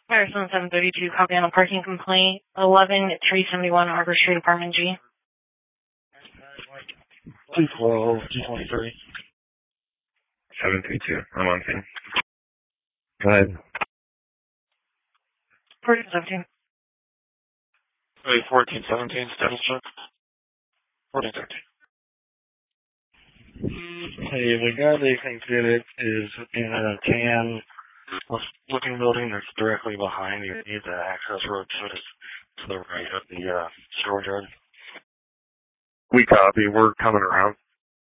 Firestone 732, copy on a parking complaint. 11371 Harbor Street, Apartment G. 212, 223. 732, I'm on scene. Go ahead. 1417. Wait, 1417, status check. 1413. Hey, the guy they think did it is in a tan looking building that's directly behind you. You need the access road to the right of the storage yard. We copy. We're coming around.